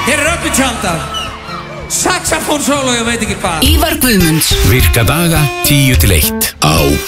Hér Öbbi Tjaldar, saxofón solo, ég veit ekki hvað. Ívar Guðmunds. Virka daga 10 til 1 á